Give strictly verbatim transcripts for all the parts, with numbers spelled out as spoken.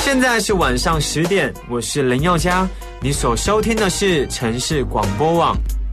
现在是晚上十点，我是林宥嘉，你所收听的是城市广播网。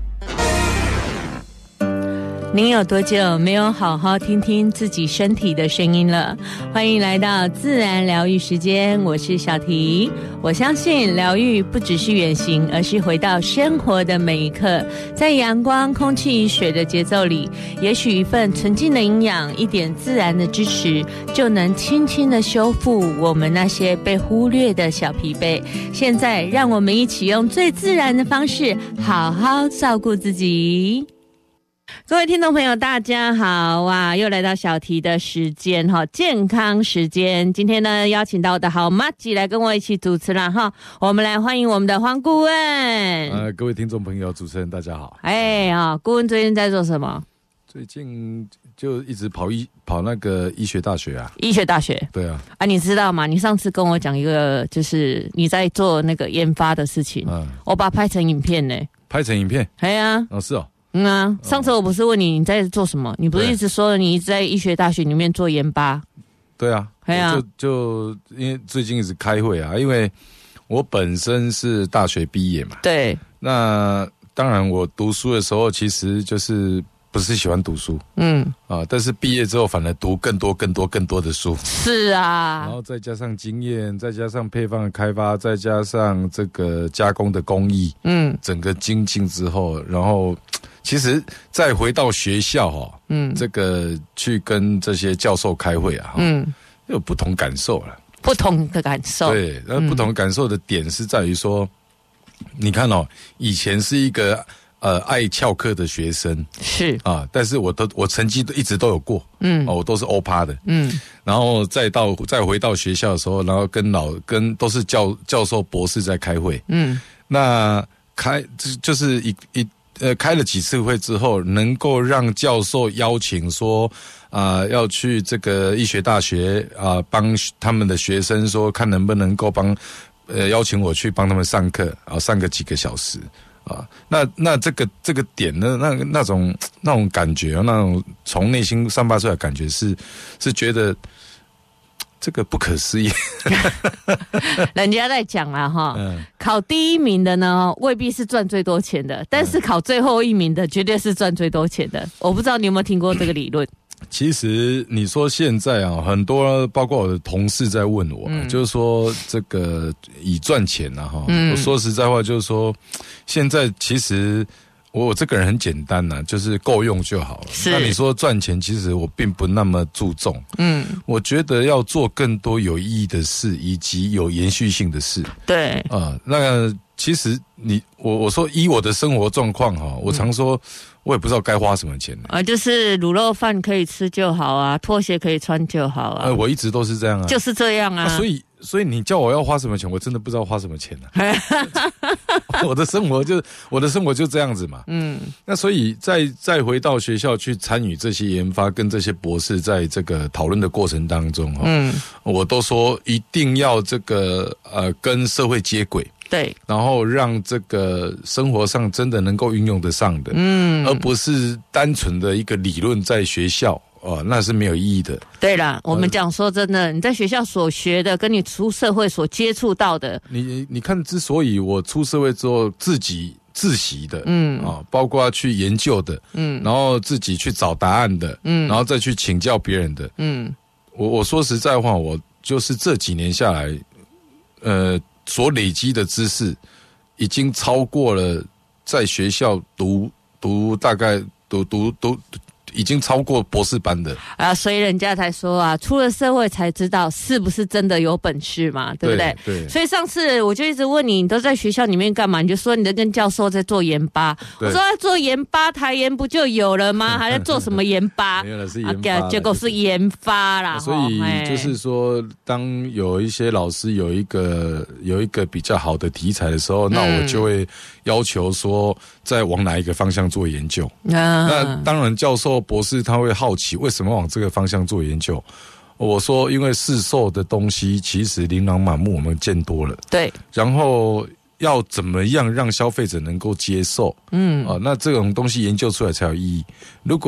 您有多久没有好好听听自己身体的声音了？欢迎来到自然疗愈时间，我是小提。我相信疗愈不只是远行，而是回到生活的每一刻，在阳光、空气、水的节奏里，也许一份纯净的营养，一点自然的支持，就能轻轻的修复我们那些被忽略的小疲惫。现在让我们一起用最自然的方式，好好照顾自己。各位听众朋友大家好啊，又来到小提的时间哈，健康时间。今天呢邀请到我的好麻吉来跟我一起主持了哈，我们来欢迎我们的黄顾问。 呃，各位听众朋友，主持人大家好。 哎啊，顾问最近在做什么？ 最近就一直跑医跑那个医学大学啊。 医学大学？对啊。啊，你知道吗？你上次跟我讲一个，就是你在做那个研发的事情，嗯，我把它拍成影片呢。 拍成影片？ 哎呀。 哦，是哦。 嗯啊，上次我不是问你你在做什么？你不是一直说你一直在医学大学里面做研发？ 对啊，对啊，就就因为最近一直开会啊，因为我本身是大学毕业嘛。对。那当然，我读书的时候其实就是不是喜欢读书，嗯啊，但是毕业之后反而读更多、更多、更多的书。是啊。然后再加上经验，再加上配方的开发，再加上这个加工的工艺，嗯，整个精进之后，然后。其实再回到学校哈、哦，嗯，这个去跟这些教授开会啊，嗯，有不同感受了。不同的感受。对，那不同感受的点是在于说，嗯、你看哦，以前是一个呃爱翘课的学生，是啊，但是我都我成绩都一直都有过，嗯，哦，我都是欧趴的，嗯，然后再到再回到学校的时候，然后跟老跟都是教教授博士在开会，嗯，那开就是一一。呃，开了几次会之后，能够让教授邀请说，啊、呃，要去这个医学大学啊，帮、呃、他们的学生说，看能不能够帮，呃，邀请我去帮他们上课，啊，上个几个小时，啊，那那这个这个点呢，那那种那种感觉，那种从内心散发出来的感觉是是觉得。这个不可思议，人家在讲啦哈，嗯、考第一名的呢未必是赚最多钱的，但是考最后一名的绝对是赚最多钱的。我不知道你有没有听过这个理论？其实你说现在啊，很多包括我的同事在问我，嗯、就是说这个以赚钱啊哈，嗯、我说实在话就是说，现在其实。我这个人很简单呐、啊，就是够用就好了。那你说赚钱，其实我并不那么注重。嗯，我觉得要做更多有意义的事，以及有延续性的事。对啊、呃，那其实你我我说依我的生活状况哈，我常说。嗯我也不知道该花什么钱啊，就是卤肉饭可以吃就好啊，拖鞋可以穿就好啊。呃，我一直都是这样啊，就是这样啊。啊所以，所以你叫我要花什么钱，我真的不知道花什么钱啊。我的生活就我的生活就这样子嘛。嗯，那所以再再回到学校去参与这些研发，跟这些博士在这个讨论的过程当中哈，嗯，我都说一定要这个呃跟社会接轨。对，然后让这个生活上真的能够运用得上的，嗯，而不是单纯的一个理论在学校哦，那是没有意义的。对啦，我们讲说真的，你在学校所学的，跟你出社会所接触到的，你你看，之所以我出社会之后自己自习的，嗯啊、哦，包括去研究的，嗯，然后自己去找答案的，嗯，然后再去请教别人的，嗯，我我说实在话，我就是这几年下来，呃。所累积的知识，已经超过了在学校读读大概读读读，已经超过博士班的啊，所以人家才说啊，出了社会才知道是不是真的有本事嘛，对不对？对。对所以上次我就一直问你，你都在学校里面干嘛？你就说你在跟教授在做研发。我说在做研发，台研不就有了吗？还在做什么研发？没有了，是研发、啊。结果是研发啦。所以就是说，当有一些老师有一个有一个比较好的题材的时候，嗯、那我就会要求说，再往哪一个方向做研究。啊、那当然，教授。博士他会好奇为什么往这个方向做研究，我说因为市售的东西其实琳琅满目，我们见多了，对，然后要怎么样让消费者能够接受，嗯啊，那这种东西研究出来才有意义。如果